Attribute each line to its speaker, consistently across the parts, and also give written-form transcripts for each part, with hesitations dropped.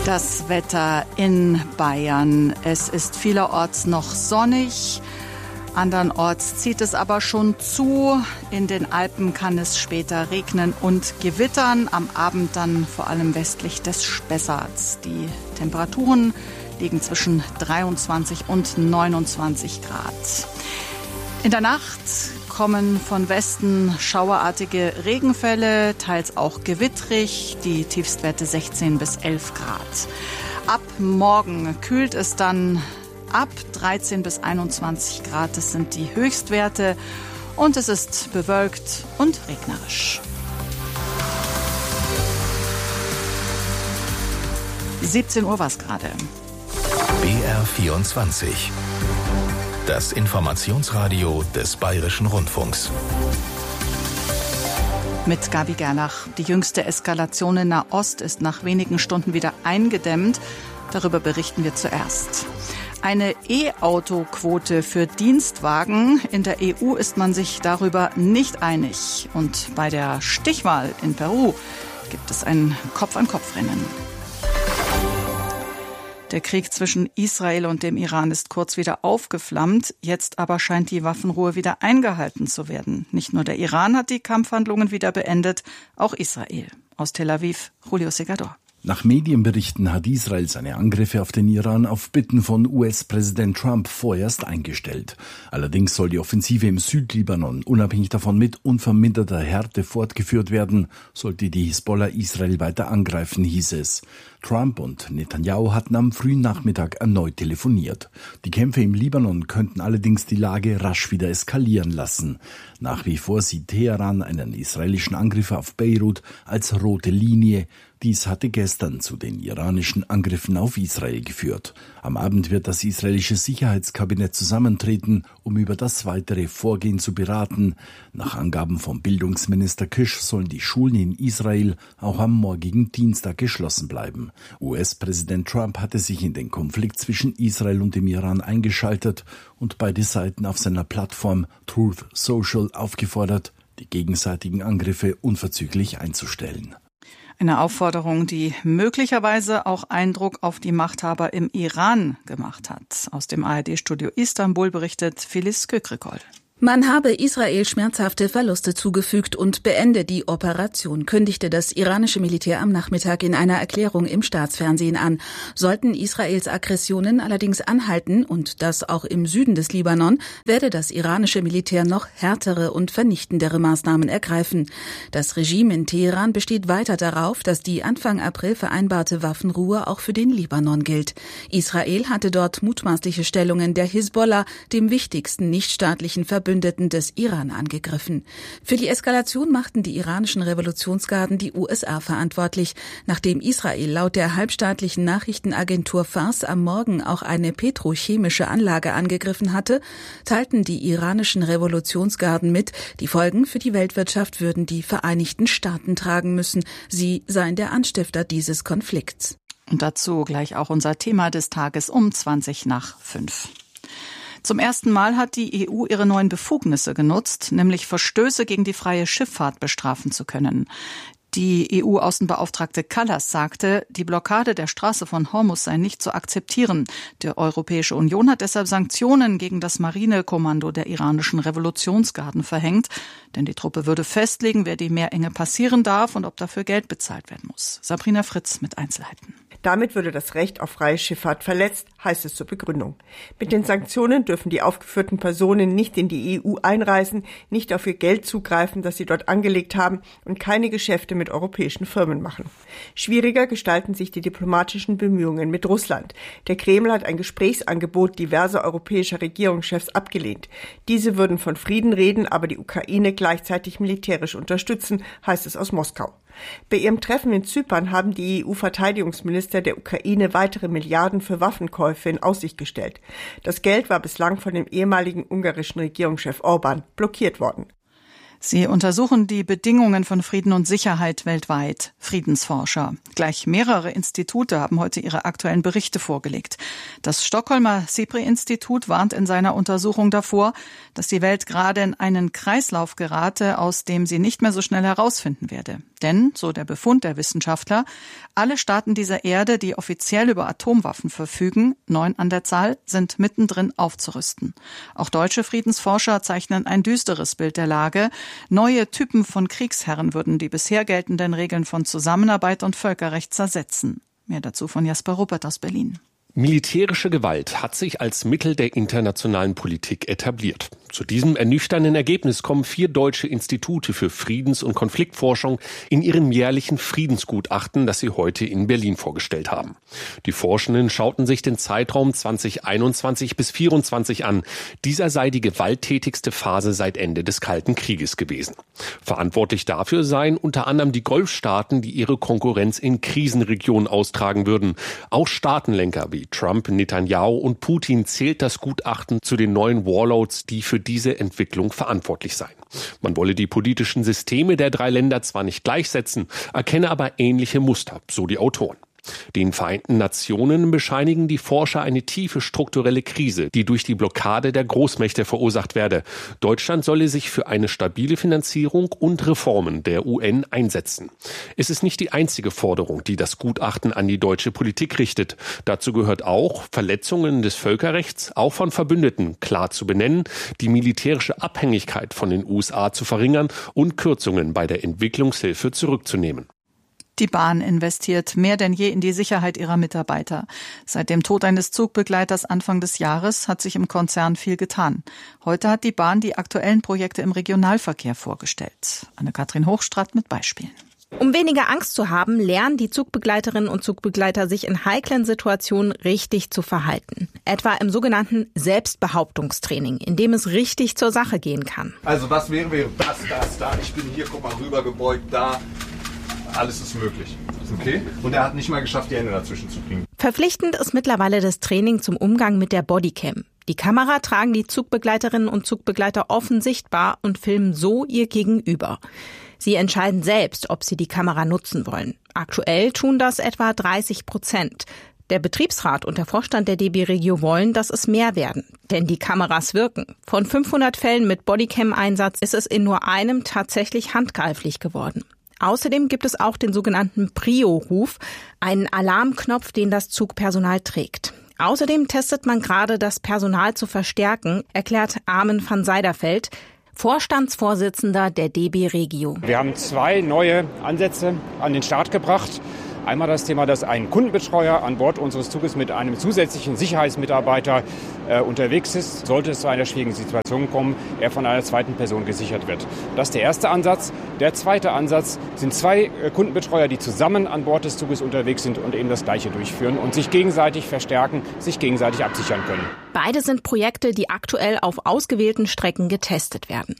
Speaker 1: Das Wetter in Bayern. Es ist vielerorts noch sonnig. Andernorts zieht es aber schon zu. In den Alpen kann es später regnen und gewittern. Am Abend dann vor allem westlich des Spessarts. Die Temperaturen liegen zwischen 23 und 29 Grad. In der Nacht kommen von Westen schauerartige Regenfälle, teils auch gewittrig, die Tiefstwerte 16 bis 11 Grad. Ab morgen kühlt es dann ab 13 bis 21 Grad, das sind die Höchstwerte und es ist bewölkt und regnerisch. 17 Uhr war es gerade.
Speaker 2: BR24. Das Informationsradio des Bayerischen Rundfunks.
Speaker 1: Mit Gabi Gerlach. Die jüngste Eskalation in Nahost ist nach wenigen Stunden wieder eingedämmt. Darüber berichten wir zuerst. Eine E-Auto-Quote für Dienstwagen. In der EU ist man sich darüber nicht einig. Und bei der Stichwahl in Peru gibt es ein Kopf-an-Kopf-Rennen. Der Krieg zwischen Israel und dem Iran ist kurz wieder aufgeflammt. Jetzt aber scheint die Waffenruhe wieder eingehalten zu werden. Nicht nur der Iran hat die Kampfhandlungen wieder beendet, auch Israel. Aus Tel Aviv, Julio Segador.
Speaker 3: Nach Medienberichten hat Israel seine Angriffe auf den Iran auf Bitten von US-Präsident Trump vorerst eingestellt. Allerdings soll die Offensive im Südlibanon unabhängig davon mit unverminderter Härte fortgeführt werden, sollte die Hisbollah Israel weiter angreifen, hieß es. Trump und Netanyahu hatten am frühen Nachmittag erneut telefoniert. Die Kämpfe im Libanon könnten allerdings die Lage rasch wieder eskalieren lassen. Nach wie vor sieht Teheran einen israelischen Angriff auf Beirut als rote Linie. Dies hatte gestern zu den iranischen Angriffen auf Israel geführt. Am Abend wird das israelische Sicherheitskabinett zusammentreten, um über das weitere Vorgehen zu beraten. Nach Angaben vom Bildungsminister Kish sollen die Schulen in Israel auch am morgigen Dienstag geschlossen bleiben. US-Präsident Trump hatte sich in den Konflikt zwischen Israel und dem Iran eingeschaltet und beide Seiten auf seiner Plattform Truth Social aufgefordert, die gegenseitigen Angriffe unverzüglich einzustellen.
Speaker 1: Eine Aufforderung, die möglicherweise auch Eindruck auf die Machthaber im Iran gemacht hat. Aus dem ARD-Studio Istanbul berichtet Filiz Kökrikol.
Speaker 4: Man habe Israel schmerzhafte Verluste zugefügt und beende die Operation, kündigte das iranische Militär am Nachmittag in einer Erklärung im Staatsfernsehen an. Sollten Israels Aggressionen allerdings anhalten, und das auch im Süden des Libanon, werde das iranische Militär noch härtere und vernichtendere Maßnahmen ergreifen. Das Regime in Teheran besteht weiter darauf, dass die Anfang April vereinbarte Waffenruhe auch für den Libanon gilt. Israel hatte dort mutmaßliche Stellungen der Hisbollah, dem wichtigsten nichtstaatlichen Verbündeten des Iran, angegriffen. Für die Eskalation machten die iranischen Revolutionsgarden die USA verantwortlich. Nachdem Israel laut der halbstaatlichen Nachrichtenagentur Fars am Morgen auch eine petrochemische Anlage angegriffen hatte, teilten die iranischen Revolutionsgarden mit, die Folgen für die Weltwirtschaft würden die Vereinigten Staaten tragen müssen. Sie seien der Anstifter dieses Konflikts.
Speaker 1: Und dazu gleich auch unser Thema des Tages um 5:20. Zum ersten Mal hat die EU ihre neuen Befugnisse genutzt, nämlich Verstöße gegen die freie Schifffahrt bestrafen zu können. Die EU-Außenbeauftragte Kallas sagte, die Blockade der Straße von Hormuz sei nicht zu akzeptieren. Die Europäische Union hat deshalb Sanktionen gegen das Marinekommando der iranischen Revolutionsgarden verhängt, denn die Truppe würde festlegen, wer die Meerenge passieren darf und ob dafür Geld bezahlt werden muss. Sabrina Fritz mit Einzelheiten.
Speaker 5: Damit würde das Recht auf freie Schifffahrt verletzt, heißt es zur Begründung. Mit den Sanktionen dürfen die aufgeführten Personen nicht in die EU einreisen, nicht auf ihr Geld zugreifen, das sie dort angelegt haben, und keine Geschäfte mit europäischen Firmen machen. Schwieriger gestalten sich die diplomatischen Bemühungen mit Russland. Der Kreml hat ein Gesprächsangebot diverser europäischer Regierungschefs abgelehnt. Diese würden von Frieden reden, aber die Ukraine gleichzeitig militärisch unterstützen, heißt es aus Moskau. Bei ihrem Treffen in Zypern haben die EU-Verteidigungsminister der Ukraine weitere Milliarden für Waffenkäufe in Aussicht gestellt. Das Geld war bislang von dem ehemaligen ungarischen Regierungschef Orbán blockiert worden.
Speaker 1: Sie untersuchen die Bedingungen von Frieden und Sicherheit weltweit. Friedensforscher. Gleich mehrere Institute haben heute ihre aktuellen Berichte vorgelegt. Das Stockholmer SIPRI-Institut warnt in seiner Untersuchung davor, dass die Welt gerade in einen Kreislauf gerate, aus dem sie nicht mehr so schnell herausfinden werde. Denn, so der Befund der Wissenschaftler, alle Staaten dieser Erde, die offiziell über Atomwaffen verfügen, 9 an der Zahl, sind mittendrin aufzurüsten. Auch deutsche Friedensforscher zeichnen ein düsteres Bild der Lage. Neue Typen von Kriegsherren würden die bisher geltenden Regeln von Zusammenarbeit und Völkerrecht zersetzen. Mehr dazu von Jasper Ruppert aus Berlin.
Speaker 6: Militärische Gewalt hat sich als Mittel der internationalen Politik etabliert. Zu diesem ernüchternden Ergebnis kommen 4 deutsche Institute für Friedens- und Konfliktforschung in ihrem jährlichen Friedensgutachten, das sie heute in Berlin vorgestellt haben. Die Forschenden schauten sich den Zeitraum 2021 bis 2024 an. Dieser sei die gewalttätigste Phase seit Ende des Kalten Krieges gewesen. Verantwortlich dafür seien unter anderem die Golfstaaten, die ihre Konkurrenz in Krisenregionen austragen würden. Auch Staatenlenker wie Trump, Netanyahu und Putin zählt das Gutachten zu den neuen Warlords, die für diese Entwicklung verantwortlich seien. Man wolle die politischen Systeme der 3 Länder zwar nicht gleichsetzen, erkenne aber ähnliche Muster, so die Autoren. Den Vereinten Nationen bescheinigen die Forscher eine tiefe strukturelle Krise, die durch die Blockade der Großmächte verursacht werde. Deutschland solle sich für eine stabile Finanzierung und Reformen der UN einsetzen. Es ist nicht die einzige Forderung, die das Gutachten an die deutsche Politik richtet. Dazu gehört auch, Verletzungen des Völkerrechts, auch von Verbündeten, klar zu benennen, die militärische Abhängigkeit von den USA zu verringern und Kürzungen bei der Entwicklungshilfe zurückzunehmen.
Speaker 1: Die Bahn investiert mehr denn je in die Sicherheit ihrer Mitarbeiter. Seit dem Tod eines Zugbegleiters Anfang des Jahres hat sich im Konzern viel getan. Heute hat die Bahn die aktuellen Projekte im Regionalverkehr vorgestellt. Anne-Kathrin Hochstraat mit Beispielen.
Speaker 7: Um weniger Angst zu haben, lernen die Zugbegleiterinnen und Zugbegleiter sich in heiklen Situationen richtig zu verhalten. Etwa im sogenannten Selbstbehauptungstraining, in dem es richtig zur Sache gehen kann.
Speaker 8: Also was wäre das, da, ich bin hier, guck mal rüber gebeugt, da. Alles ist möglich. Okay? Und er hat nicht mal geschafft, die Hände dazwischen zu kriegen.
Speaker 7: Verpflichtend ist mittlerweile das Training zum Umgang mit der Bodycam. Die Kamera tragen die Zugbegleiterinnen und Zugbegleiter offen sichtbar und filmen so ihr Gegenüber. Sie entscheiden selbst, ob sie die Kamera nutzen wollen. Aktuell tun das etwa 30%. Der Betriebsrat und der Vorstand der DB Regio wollen, dass es mehr werden. Denn die Kameras wirken. Von 500 Fällen mit Bodycam-Einsatz ist es in nur einem tatsächlich handgreiflich geworden. Außerdem gibt es auch den sogenannten Prio-Ruf, einen Alarmknopf, den das Zugpersonal trägt. Außerdem testet man gerade, das Personal zu verstärken, erklärt Armin van Seiderfeld, Vorstandsvorsitzender der DB Regio.
Speaker 9: Wir haben 2 neue Ansätze an den Start gebracht. Einmal das Thema, dass ein Kundenbetreuer an Bord unseres Zuges mit einem zusätzlichen Sicherheitsmitarbeiter unterwegs ist. Sollte es zu einer schwierigen Situation kommen, er von einer zweiten Person gesichert wird. Das ist der erste Ansatz. Der zweite Ansatz sind 2 Kundenbetreuer, die zusammen an Bord des Zuges unterwegs sind und eben das Gleiche durchführen und sich gegenseitig verstärken, sich gegenseitig absichern können.
Speaker 7: Beide sind Projekte, die aktuell auf ausgewählten Strecken getestet werden.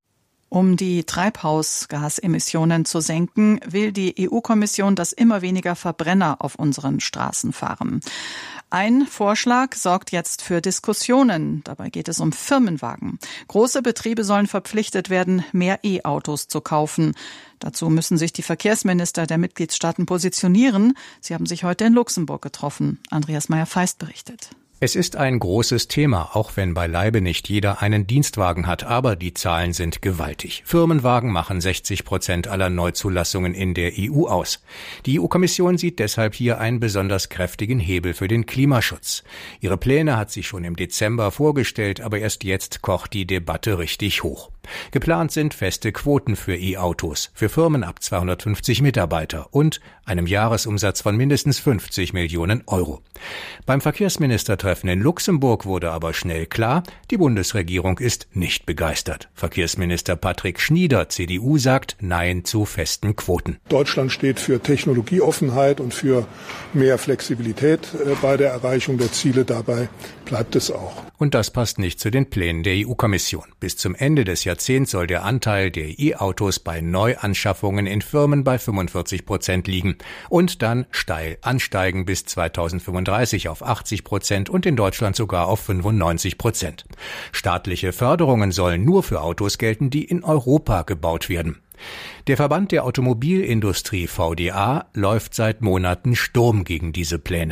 Speaker 1: Um die Treibhausgasemissionen zu senken, will die EU-Kommission, dass immer weniger Verbrenner auf unseren Straßen fahren. Ein Vorschlag sorgt jetzt für Diskussionen. Dabei geht es um Firmenwagen. Große Betriebe sollen verpflichtet werden, mehr E-Autos zu kaufen. Dazu müssen sich die Verkehrsminister der Mitgliedstaaten positionieren. Sie haben sich heute in Luxemburg getroffen. Andreas Meyer-Feist berichtet.
Speaker 10: Es ist ein großes Thema, auch wenn beileibe nicht jeder einen Dienstwagen hat, aber die Zahlen sind gewaltig. Firmenwagen machen 60% aller Neuzulassungen in der EU aus. Die EU-Kommission sieht deshalb hier einen besonders kräftigen Hebel für den Klimaschutz. Ihre Pläne hat sie schon im Dezember vorgestellt, aber erst jetzt kocht die Debatte richtig hoch. Geplant sind feste Quoten für E-Autos, für Firmen ab 250 Mitarbeiter und einem Jahresumsatz von mindestens 50 Millionen Euro. Beim Verkehrsministertreffen in Luxemburg wurde aber schnell klar, die Bundesregierung ist nicht begeistert. Verkehrsminister Patrick Schnieder, CDU, sagt Nein zu festen Quoten.
Speaker 11: Deutschland steht für Technologieoffenheit und für mehr Flexibilität bei der Erreichung der Ziele. Dabei bleibt es auch.
Speaker 10: Und das passt nicht zu den Plänen der EU-Kommission. Bis zum Ende des Jahrzehnts soll der Anteil der E-Autos bei Neuanschaffungen in Firmen bei 45% liegen und dann steil ansteigen bis 2035 auf 80% und in Deutschland sogar auf 95%. Staatliche Förderungen sollen nur für Autos gelten, die in Europa gebaut werden. Der Verband der Automobilindustrie VDA läuft seit Monaten Sturm gegen diese Pläne.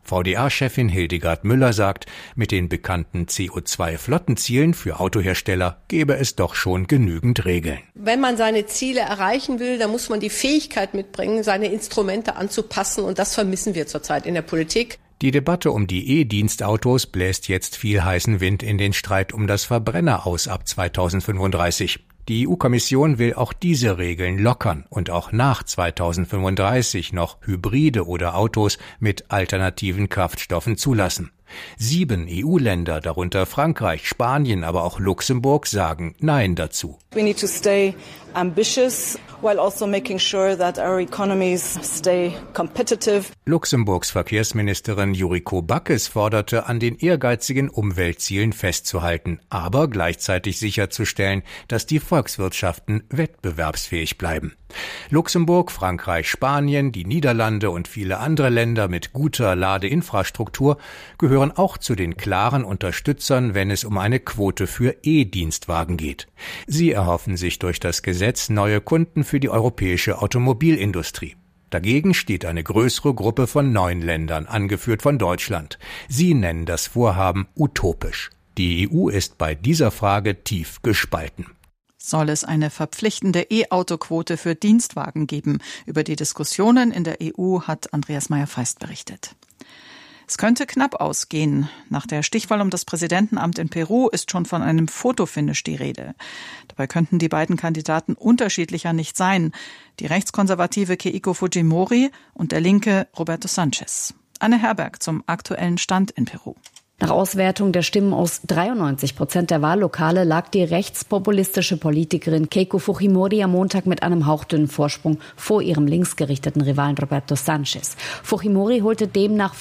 Speaker 10: VDA-Chefin Hildegard Müller sagt, mit den bekannten CO2-Flottenzielen für Autohersteller gäbe es doch schon genügend Regeln.
Speaker 12: Wenn man seine Ziele erreichen will, dann muss man die Fähigkeit mitbringen, seine Instrumente anzupassen. Und das vermissen wir zurzeit in der Politik.
Speaker 10: Die Debatte um die E-Dienstautos bläst jetzt viel heißen Wind in den Streit um das Verbrenner aus ab 2035. Die EU-Kommission will auch diese Regeln lockern und auch nach 2035 noch Hybride oder Autos mit alternativen Kraftstoffen zulassen. 7 EU-Länder, darunter Frankreich, Spanien, aber auch Luxemburg, sagen Nein dazu.
Speaker 13: We need to stay ambitious while also making sure that our economies stay competitive.
Speaker 10: Luxemburgs Verkehrsministerin Yuriko Backes forderte, an den ehrgeizigen Umweltzielen festzuhalten, aber gleichzeitig sicherzustellen, dass die Volkswirtschaften wettbewerbsfähig bleiben. Luxemburg, Frankreich, Spanien, die Niederlande und viele andere Länder mit guter Ladeinfrastruktur gehören auch zu den klaren Unterstützern, wenn es um eine Quote für E-Dienstwagen geht. Sie erhoffen sich durch das Gesetz neue Kunden für die europäische Automobilindustrie. Dagegen steht eine größere Gruppe von 9 Ländern, angeführt von Deutschland. Sie nennen das Vorhaben utopisch. Die EU ist bei dieser Frage tief gespalten.
Speaker 1: Soll es eine verpflichtende E-Auto-Quote für Dienstwagen geben? Über die Diskussionen in der EU hat Andreas Meyer-Feist berichtet. Es könnte knapp ausgehen. Nach der Stichwahl um das Präsidentenamt in Peru ist schon von einem Fotofinish die Rede. Dabei könnten die beiden Kandidaten unterschiedlicher nicht sein. Die rechtskonservative Keiko Fujimori und der linke Roberto Sanchez. Anne Herberg zum aktuellen Stand in Peru.
Speaker 14: Nach Auswertung der Stimmen aus 93% der Wahllokale lag die rechtspopulistische Politikerin Keiko Fujimori am Montag mit einem hauchdünnen Vorsprung vor ihrem linksgerichteten Rivalen Roberto Sanchez. Fujimori holte demnach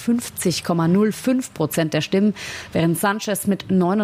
Speaker 14: 50,05% der Stimmen, während Sanchez mit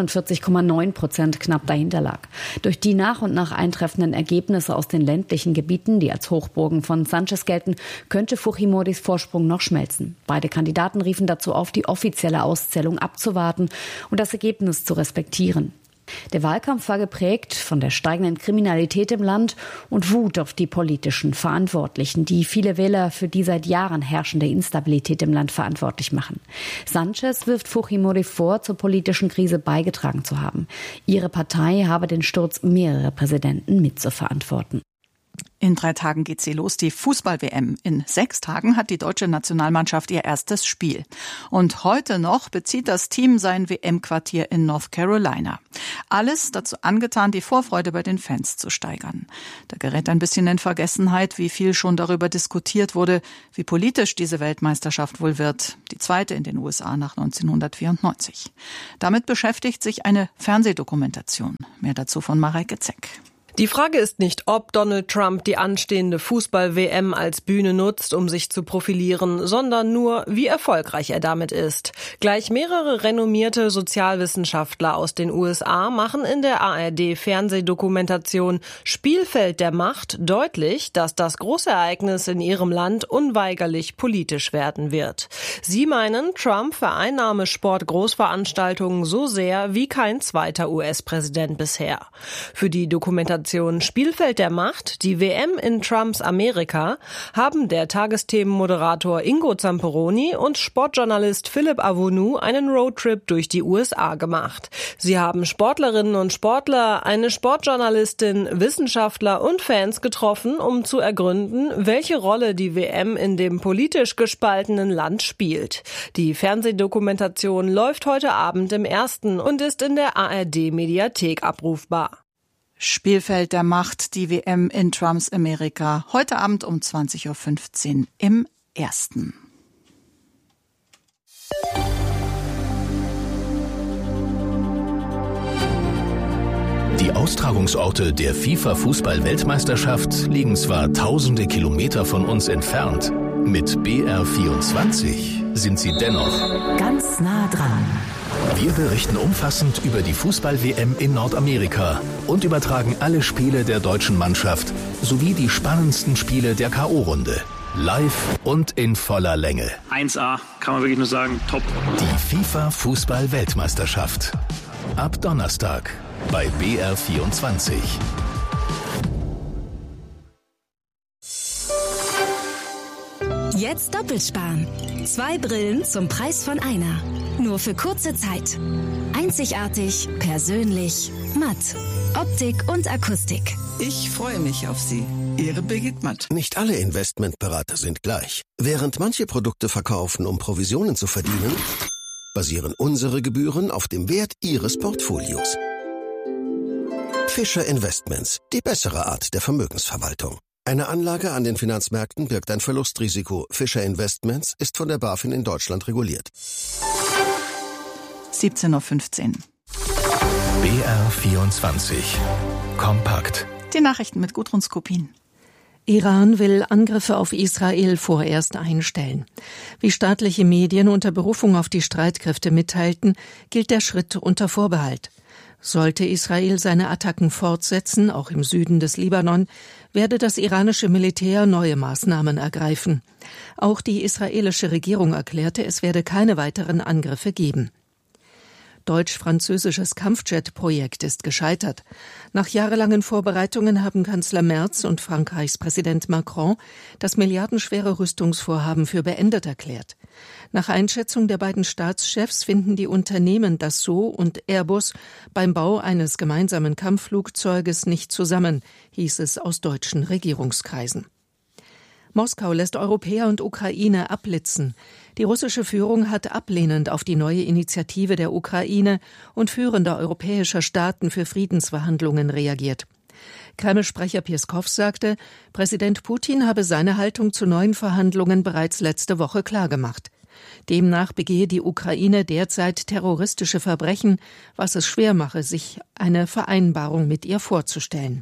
Speaker 14: 49,9% knapp dahinter lag. Durch die nach und nach eintreffenden Ergebnisse aus den ländlichen Gebieten, die als Hochburgen von Sanchez gelten, könnte Fujimoris Vorsprung noch schmelzen. Beide Kandidaten riefen dazu auf, die offizielle Auszählung abzuwarten und das Ergebnis zu respektieren. Der Wahlkampf war geprägt von der steigenden Kriminalität im Land und Wut auf die politischen Verantwortlichen, die viele Wähler für die seit Jahren herrschende Instabilität im Land verantwortlich machen. Sanchez wirft Fujimori vor, zur politischen Krise beigetragen zu haben. Ihre Partei habe den Sturz mehrerer Präsidenten mit zu verantworten.
Speaker 1: In 3 Tagen geht sie los, die Fußball-WM. In 6 Tagen hat die deutsche Nationalmannschaft ihr erstes Spiel. Und heute noch bezieht das Team sein WM-Quartier in North Carolina. Alles dazu angetan, die Vorfreude bei den Fans zu steigern. Da gerät ein bisschen in Vergessenheit, wie viel schon darüber diskutiert wurde, wie politisch diese Weltmeisterschaft wohl wird. Die zweite in den USA nach 1994. Damit beschäftigt sich eine Fernsehdokumentation. Mehr dazu von Mareike Zeck.
Speaker 15: Die Frage ist nicht, ob Donald Trump die anstehende Fußball-WM als Bühne nutzt, um sich zu profilieren, sondern nur, wie erfolgreich er damit ist. Gleich mehrere renommierte Sozialwissenschaftler aus den USA machen in der ARD-Fernsehdokumentation Spielfeld der Macht deutlich, dass das große Ereignis in ihrem Land unweigerlich politisch werden wird. Sie meinen, Trump vereinnahme Sport-Großveranstaltungen so sehr wie kein zweiter US-Präsident bisher. Für die Dokumentation Spielfeld der Macht, die WM in Trumps Amerika, haben der Tagesthemenmoderator Ingo Zamperoni und Sportjournalist Philipp Avonu einen Roadtrip durch die USA gemacht. Sie haben Sportlerinnen und Sportler, eine Sportjournalistin, Wissenschaftler und Fans getroffen, um zu ergründen, welche Rolle die WM in dem politisch gespaltenen Land spielt. Die Fernsehdokumentation läuft heute Abend im Ersten und ist in der ARD-Mediathek abrufbar.
Speaker 1: Spielfeld der Macht, die WM in Trumps Amerika. Heute Abend um 20.15 Uhr im Ersten.
Speaker 2: Die Austragungsorte der FIFA-Fußball-Weltmeisterschaft liegen zwar tausende Kilometer von uns entfernt. Mit BR24 sind sie dennoch
Speaker 16: ganz nah dran.
Speaker 2: Wir berichten umfassend über die Fußball-WM in Nordamerika und übertragen alle Spiele der deutschen Mannschaft sowie die spannendsten Spiele der K.O.-Runde. Live und in voller Länge.
Speaker 17: 1A, kann man wirklich nur sagen, top.
Speaker 2: Die FIFA-Fußball-Weltmeisterschaft. Ab Donnerstag bei BR24.
Speaker 16: Jetzt doppelt sparen. 2 Brillen zum Preis von einer. Nur für kurze Zeit. Einzigartig, persönlich, matt. Optik und Akustik.
Speaker 18: Ich freue mich auf Sie. Ihre Birgit Matt.
Speaker 19: Nicht alle Investmentberater sind gleich. Während manche Produkte verkaufen, um Provisionen zu verdienen, basieren unsere Gebühren auf dem Wert Ihres Portfolios. Fischer Investments, die bessere Art der Vermögensverwaltung. Eine Anlage an den Finanzmärkten birgt ein Verlustrisiko. Fischer Investments ist von der BaFin in Deutschland reguliert.
Speaker 1: 17:15 Uhr.
Speaker 2: BR24 Kompakt.
Speaker 1: Die Nachrichten mit Gudrun Skopin.
Speaker 20: Iran will Angriffe auf Israel vorerst einstellen. Wie staatliche Medien unter Berufung auf die Streitkräfte mitteilten, gilt der Schritt unter Vorbehalt. Sollte Israel seine Attacken fortsetzen, auch im Süden des Libanon, werde das iranische Militär neue Maßnahmen ergreifen. Auch die israelische Regierung erklärte, es werde keine weiteren Angriffe geben. Deutsch-französisches Kampfjet-Projekt ist gescheitert. Nach jahrelangen Vorbereitungen haben Kanzler Merz und Frankreichs Präsident Macron das milliardenschwere Rüstungsvorhaben für beendet erklärt. Nach Einschätzung der beiden Staatschefs finden die Unternehmen Dassault und Airbus beim Bau eines gemeinsamen Kampfflugzeuges nicht zusammen, hieß es aus deutschen Regierungskreisen. Moskau lässt Europäer und Ukraine abblitzen. Die russische Führung hat ablehnend auf die neue Initiative der Ukraine und führender europäischer Staaten für Friedensverhandlungen reagiert. Kreml-Sprecher Pieskow sagte, Präsident Putin habe seine Haltung zu neuen Verhandlungen bereits letzte Woche klargemacht. Demnach begehe die Ukraine derzeit terroristische Verbrechen, was es schwer mache, sich eine Vereinbarung mit ihr vorzustellen.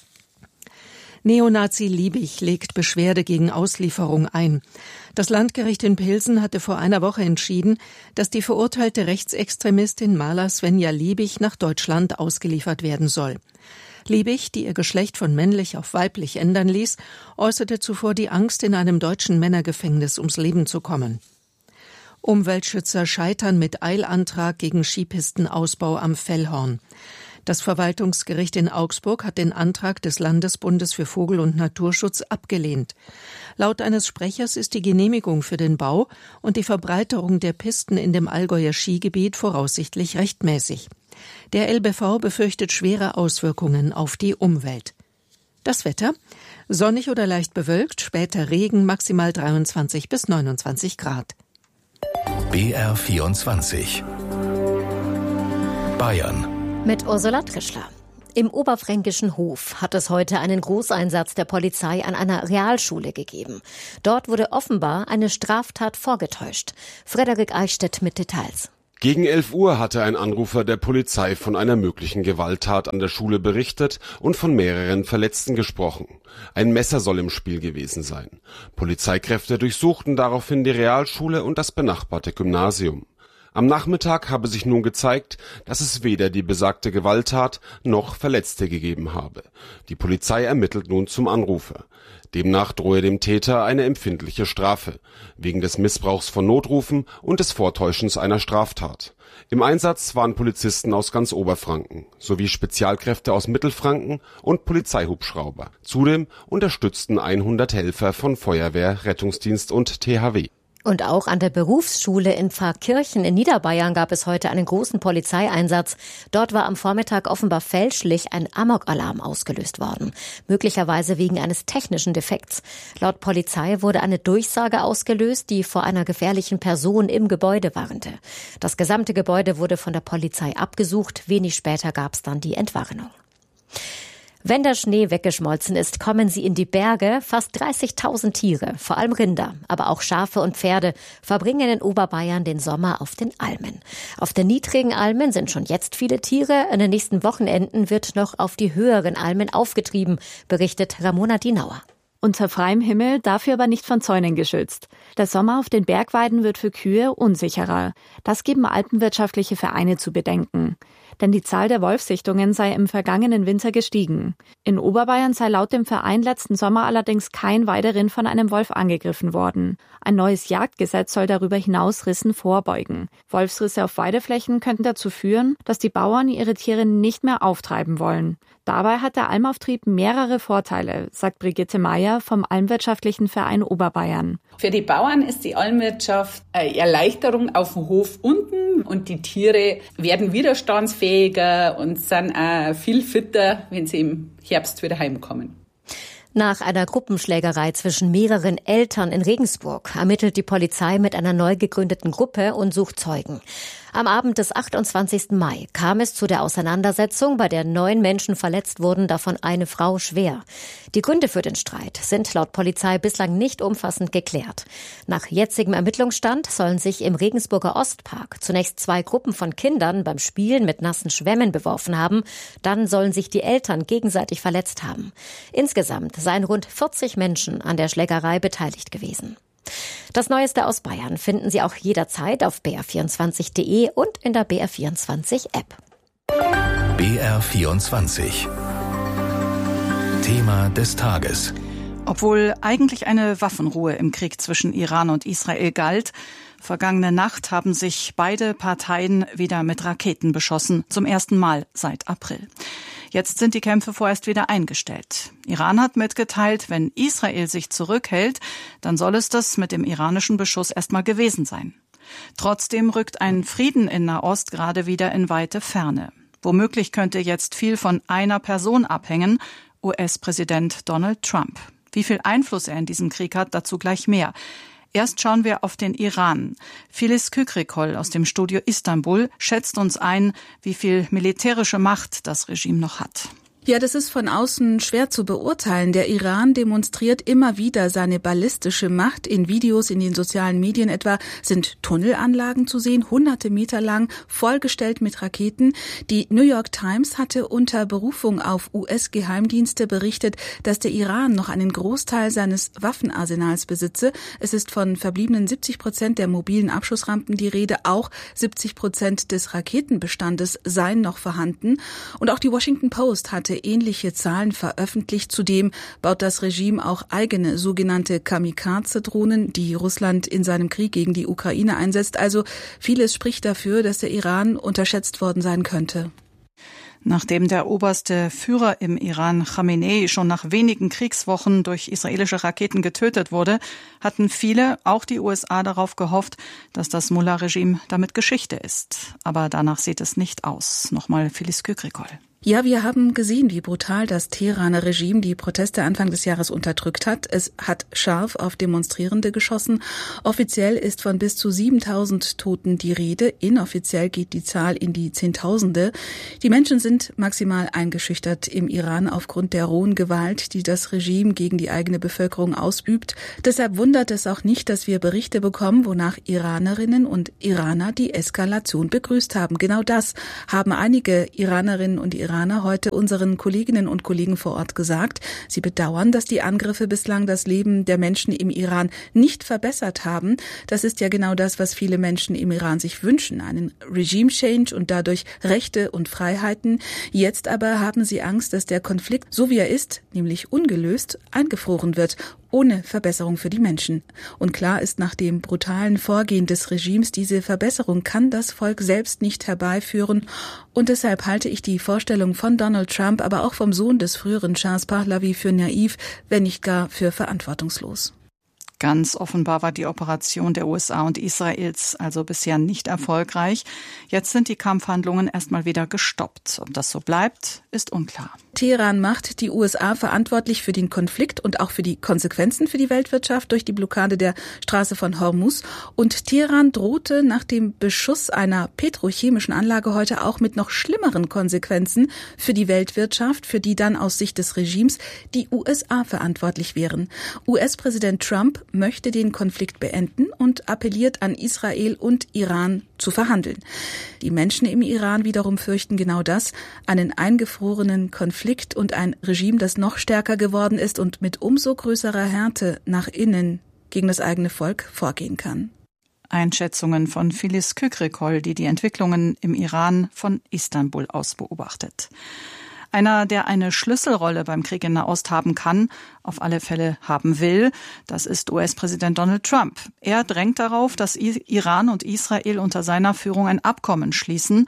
Speaker 20: Neonazi Liebig legt Beschwerde gegen Auslieferung ein. Das Landgericht in Pilsen hatte vor einer Woche entschieden, dass die verurteilte Rechtsextremistin Mala Svenja Liebig nach Deutschland ausgeliefert werden soll. Liebig, die ihr Geschlecht von männlich auf weiblich ändern ließ, äußerte zuvor die Angst, in einem deutschen Männergefängnis ums Leben zu kommen. Umweltschützer scheitern mit Eilantrag gegen Skipistenausbau am Fellhorn. Das Verwaltungsgericht in Augsburg hat den Antrag des Landesbundes für Vogel- und Naturschutz abgelehnt. Laut eines Sprechers ist die Genehmigung für den Bau und die Verbreiterung der Pisten in dem Allgäuer Skigebiet voraussichtlich rechtmäßig. Der LBV befürchtet schwere Auswirkungen auf die Umwelt. Das Wetter: sonnig oder leicht bewölkt, später Regen, maximal 23 bis 29 Grad.
Speaker 2: BR24 Bayern.
Speaker 21: Mit Ursula Trischler. Im oberfränkischen Hof hat es heute einen Großeinsatz der Polizei an einer Realschule gegeben. Dort wurde offenbar eine Straftat vorgetäuscht. Frederik Eichstädt mit Details.
Speaker 22: Gegen 11 Uhr hatte ein Anrufer der Polizei von einer möglichen Gewalttat an der Schule berichtet und von mehreren Verletzten gesprochen. Ein Messer soll im Spiel gewesen sein. Polizeikräfte durchsuchten daraufhin die Realschule und das benachbarte Gymnasium. Am Nachmittag habe sich nun gezeigt, dass es weder die besagte Gewalttat noch Verletzte gegeben habe. Die Polizei ermittelt nun zum Anrufer. Demnach drohe dem Täter eine empfindliche Strafe, wegen des Missbrauchs von Notrufen und des Vortäuschens einer Straftat. Im Einsatz waren Polizisten aus ganz Oberfranken, sowie Spezialkräfte aus Mittelfranken und Polizeihubschrauber. Zudem unterstützten 100 Helfer von Feuerwehr, Rettungsdienst und THW.
Speaker 21: Und auch an der Berufsschule in Pfarrkirchen in Niederbayern gab es heute einen großen Polizeieinsatz. Dort war am Vormittag offenbar fälschlich ein Amok-Alarm ausgelöst worden. Möglicherweise wegen eines technischen Defekts. Laut Polizei wurde eine Durchsage ausgelöst, die vor einer gefährlichen Person im Gebäude warnte. Das gesamte Gebäude wurde von der Polizei abgesucht. Wenig später gab es dann die Entwarnung. Wenn der Schnee weggeschmolzen ist, kommen sie in die Berge. Fast 30.000 Tiere, vor allem Rinder, aber auch Schafe und Pferde, verbringen in Oberbayern den Sommer auf den Almen. Auf den niedrigen Almen sind schon jetzt viele Tiere. In den nächsten Wochenenden wird noch auf die höheren Almen aufgetrieben, berichtet Ramona Dinauer.
Speaker 23: Unter freiem Himmel, dafür aber nicht von Zäunen geschützt. Der Sommer auf den Bergweiden wird für Kühe unsicherer. Das geben alpenwirtschaftliche Vereine zu bedenken. Denn die Zahl der Wolfssichtungen sei im vergangenen Winter gestiegen. In Oberbayern sei laut dem Verein letzten Sommer allerdings kein Weiderind von einem Wolf angegriffen worden. Ein neues Jagdgesetz soll darüber hinaus Rissen vorbeugen. Wolfsrisse auf Weideflächen könnten dazu führen, dass die Bauern ihre Tiere nicht mehr auftreiben wollen. Dabei hat der Almauftrieb mehrere Vorteile, sagt Brigitte Meyer vom Almwirtschaftlichen Verein Oberbayern.
Speaker 3: Für die Bauern ist die Almwirtschaft eine Erleichterung auf dem Hof unten und die Tiere werden widerstandsfähiger und sind auch viel fitter, wenn sie im Herbst wieder heimkommen.
Speaker 21: Nach einer Gruppenschlägerei zwischen mehreren Eltern in Regensburg ermittelt die Polizei mit einer neu gegründeten Gruppe und sucht Zeugen. Am Abend des 28. Mai kam es zu der Auseinandersetzung, bei der 9 Menschen verletzt wurden, davon eine Frau schwer. Die Gründe für den Streit sind laut Polizei bislang nicht umfassend geklärt. Nach jetzigem Ermittlungsstand sollen sich im Regensburger Ostpark zunächst 2 Gruppen von Kindern beim Spielen mit nassen Schwämmen beworfen haben. Dann sollen sich die Eltern gegenseitig verletzt haben. Insgesamt seien rund 40 Menschen an der Schlägerei beteiligt gewesen. Das Neueste aus Bayern finden Sie auch jederzeit auf br24.de und in der BR24-App.
Speaker 2: BR24 Thema des Tages.
Speaker 1: Obwohl eigentlich eine Waffenruhe im Krieg zwischen Iran und Israel galt, vergangene Nacht haben sich beide Parteien wieder mit Raketen beschossen, zum ersten Mal seit April. Jetzt sind die Kämpfe vorerst wieder eingestellt. Iran hat mitgeteilt, wenn Israel sich zurückhält, dann soll es das mit dem iranischen Beschuss erstmal gewesen sein. Trotzdem rückt ein Frieden in Nahost gerade wieder in weite Ferne. Womöglich könnte jetzt viel von einer Person abhängen, US-Präsident Donald Trump. Wie viel Einfluss er in diesem Krieg hat, dazu gleich mehr. Erst schauen wir auf den Iran. Filiz Kükrikol aus dem Studio Istanbul schätzt uns ein, wie viel militärische Macht das Regime noch hat.
Speaker 4: Ja, das ist von außen schwer zu beurteilen. Der Iran demonstriert immer wieder seine ballistische Macht. In Videos in den sozialen Medien etwa sind Tunnelanlagen zu sehen, hunderte Meter lang, vollgestellt mit Raketen. Die New York Times hatte unter Berufung auf US-Geheimdienste berichtet, dass der Iran noch einen Großteil seines Waffenarsenals besitze. Es ist von verbliebenen 70% der mobilen Abschussrampen die Rede. Auch 70% des Raketenbestandes seien noch vorhanden. Und auch die Washington Post hatte ähnliche Zahlen veröffentlicht. Zudem baut das Regime auch eigene sogenannte Kamikaze-Drohnen, die Russland in seinem Krieg gegen die Ukraine einsetzt. Also vieles spricht dafür, dass der Iran unterschätzt worden sein könnte.
Speaker 1: Nachdem der oberste Führer im Iran, Khamenei, schon nach wenigen Kriegswochen durch israelische Raketen getötet wurde, hatten viele, auch die USA, darauf gehofft, dass das Mullah-Regime damit Geschichte ist. Aber danach sieht es nicht aus. Nochmal Filiz Kükrikol.
Speaker 4: Ja, wir haben gesehen, wie brutal das Teheraner Regime die Proteste Anfang des Jahres unterdrückt hat. Es hat scharf auf Demonstrierende geschossen. Offiziell ist von bis zu 7.000 Toten die Rede. Inoffiziell geht die Zahl in die Zehntausende. Die Menschen sind maximal eingeschüchtert im Iran aufgrund der rohen Gewalt, die das Regime gegen die eigene Bevölkerung ausübt. Deshalb wundert es auch nicht, dass wir Berichte bekommen, wonach Iranerinnen und Iraner die Eskalation begrüßt haben. Genau das haben einige Iranerinnen und Iraner heute unseren Kolleginnen und Kollegen vor Ort gesagt. Sie bedauern, dass die Angriffe bislang das Leben der Menschen im Iran nicht verbessert haben. Das ist ja genau das, was viele Menschen im Iran sich wünschen, einen Regime-Change und dadurch Rechte und Freiheiten. Jetzt aber haben sie Angst, dass der Konflikt, so wie er ist, nämlich ungelöst, eingefroren wird, ohne Verbesserung für die Menschen. Und klar ist nach dem brutalen Vorgehen des Regimes, diese Verbesserung kann das Volk selbst nicht herbeiführen. Und deshalb halte ich die Vorstellung von Donald Trump, aber auch vom Sohn des früheren Shahs Pahlavi für naiv, wenn nicht gar für verantwortungslos.
Speaker 1: Ganz offenbar war die Operation der USA und Israels also bisher nicht erfolgreich. Jetzt sind die Kampfhandlungen erstmal wieder gestoppt. Ob das so bleibt, ist unklar.
Speaker 4: Teheran macht die USA verantwortlich für den Konflikt und auch für die Konsequenzen für die Weltwirtschaft durch die Blockade der Straße von Hormuz. Und Teheran drohte nach dem Beschuss einer petrochemischen Anlage heute auch mit noch schlimmeren Konsequenzen für die Weltwirtschaft, für die dann aus Sicht des Regimes die USA verantwortlich wären. US-Präsident Trump möchte den Konflikt beenden und appelliert an Israel und Iran zu verhandeln. Die Menschen im Iran wiederum fürchten genau das, einen eingefrorenen Konflikt und ein Regime, das noch stärker geworden ist und mit umso größerer Härte nach innen gegen das eigene Volk vorgehen kann.
Speaker 1: Einschätzungen von Filiz Kükrikol, die Entwicklungen im Iran von Istanbul aus beobachtet. Einer, der eine Schlüsselrolle beim Krieg in Nahost haben kann, auf alle Fälle haben will, das ist US-Präsident Donald Trump. Er drängt darauf, dass Iran und Israel unter seiner Führung ein Abkommen schließen.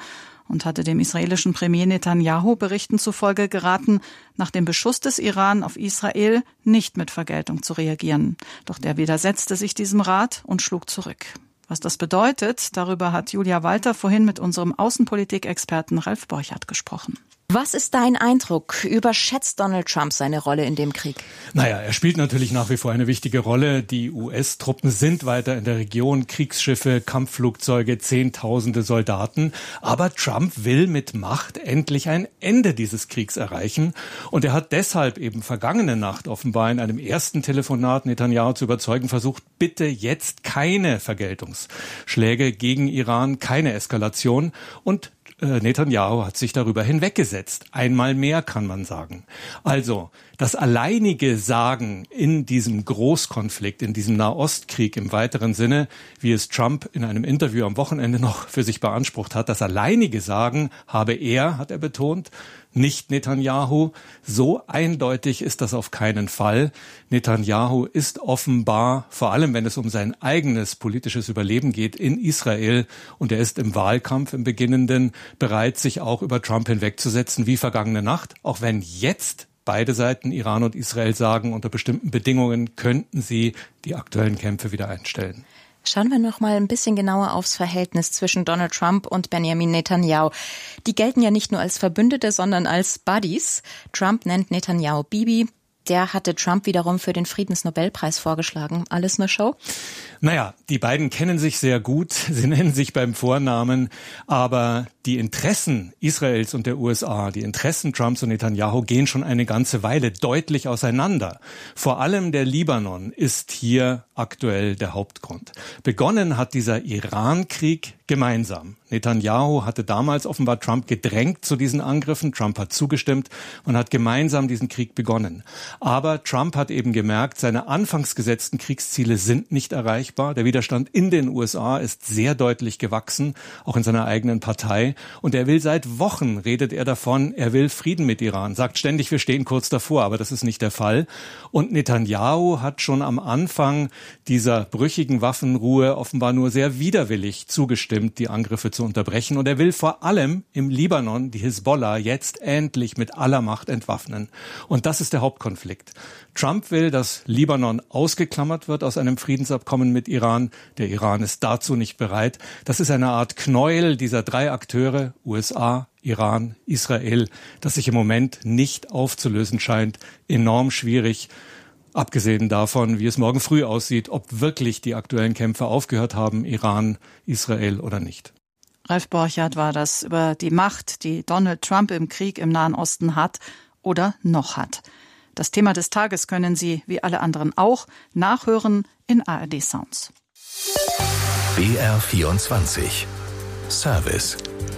Speaker 1: und hatte dem israelischen Premier Netanyahu Berichten zufolge geraten, nach dem Beschuss des Iran auf Israel nicht mit Vergeltung zu reagieren. Doch der widersetzte sich diesem Rat und schlug zurück. Was das bedeutet, darüber hat Julia Walter vorhin mit unserem Außenpolitik-Experten Ralf Borchardt gesprochen.
Speaker 5: Was ist dein Eindruck? Überschätzt Donald Trump seine Rolle in dem Krieg?
Speaker 6: Naja, er spielt natürlich nach wie vor eine wichtige Rolle. Die US-Truppen sind weiter in der Region, Kriegsschiffe, Kampfflugzeuge, Zehntausende Soldaten. Aber Trump will mit Macht endlich ein Ende dieses Kriegs erreichen. Und er hat deshalb eben vergangene Nacht offenbar in einem ersten Telefonat Netanyahu zu überzeugen versucht, bitte jetzt keine Vergeltungsschläge gegen Iran, keine Eskalation. Und Netanyahu hat sich darüber hinweggesetzt. Einmal mehr, kann man sagen. Also, das alleinige Sagen in diesem Großkonflikt, in diesem Nahostkrieg im weiteren Sinne, wie es Trump in einem Interview am Wochenende noch für sich beansprucht hat, das alleinige Sagen habe er, hat er betont, nicht Netanyahu. So eindeutig ist das auf keinen Fall. Netanyahu ist offenbar, vor allem wenn es um sein eigenes politisches Überleben geht, in Israel, und er ist im Wahlkampf, im beginnenden, bereit, sich auch über Trump hinwegzusetzen, wie vergangene Nacht, auch wenn jetzt beide Seiten, Iran und Israel, sagen, unter bestimmten Bedingungen könnten sie die aktuellen Kämpfe wieder einstellen.
Speaker 5: Schauen wir noch mal ein bisschen genauer aufs Verhältnis zwischen Donald Trump und Benjamin Netanyahu. Die gelten ja nicht nur als Verbündete, sondern als Buddies. Trump nennt Netanyahu Bibi. Der hatte Trump wiederum für den Friedensnobelpreis vorgeschlagen. Alles eine Show?
Speaker 6: Naja, die beiden kennen sich sehr gut. Sie nennen sich beim Vornamen. Aber die Interessen Israels und der USA, die Interessen Trumps und Netanyahu gehen schon eine ganze Weile deutlich auseinander. Vor allem der Libanon ist hier aktuell der Hauptgrund. Begonnen hat dieser Iran-Krieg gemeinsam. Netanyahu hatte damals offenbar Trump gedrängt zu diesen Angriffen. Trump hat zugestimmt und hat gemeinsam diesen Krieg begonnen. Aber Trump hat eben gemerkt, seine anfangs gesetzten Kriegsziele sind nicht erreichbar. Der Widerstand in den USA ist sehr deutlich gewachsen, auch in seiner eigenen Partei. Und er will seit Wochen, redet er davon, er will Frieden mit Iran, sagt ständig, wir stehen kurz davor, aber das ist nicht der Fall. Und Netanyahu hat schon am Anfang dieser brüchigen Waffenruhe offenbar nur sehr widerwillig zugestimmt, die Angriffe zu unterbrechen. Und er will vor allem im Libanon die Hisbollah jetzt endlich mit aller Macht entwaffnen. Und das ist der Hauptkonflikt. Trump will, dass Libanon ausgeklammert wird aus einem Friedensabkommen mit Iran. Der Iran ist dazu nicht bereit. Das ist eine Art Knäuel dieser drei Akteure, USA, Iran, Israel, das sich im Moment nicht aufzulösen scheint. Enorm schwierig. Abgesehen davon, wie es morgen früh aussieht, ob wirklich die aktuellen Kämpfe aufgehört haben, Iran, Israel oder nicht.
Speaker 1: Ralf Borchardt war das über die Macht, die Donald Trump im Krieg im Nahen Osten hat oder noch hat. Das Thema des Tages können Sie, wie alle anderen auch, nachhören in ARD Sounds.
Speaker 2: BR24 Service.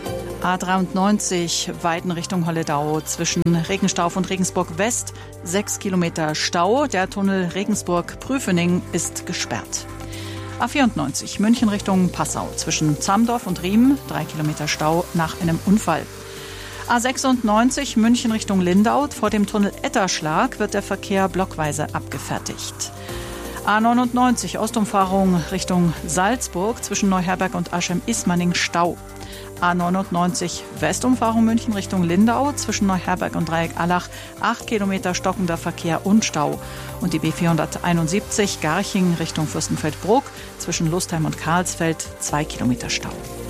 Speaker 1: A93 Weiden Richtung Holledau zwischen Regenstauf und Regensburg West 6 Kilometer Stau. Der Tunnel Regensburg-Prüfening ist gesperrt. A94 München Richtung Passau zwischen Zamdorf und Riem 3 Kilometer Stau nach einem Unfall. A96 München Richtung Lindau. Vor dem Tunnel Etterschlag wird der Verkehr blockweise abgefertigt. A99 Ostumfahrung Richtung Salzburg zwischen Neuherberg und Aschem-Ismaning Stau. A99 Westumfahrung München Richtung Lindau zwischen Neuherberg und Dreieck-Allach 8 Kilometer stockender Verkehr und Stau. Und die B471 Garching Richtung Fürstenfeldbruck zwischen Lustheim und Karlsfeld 2 Kilometer Stau.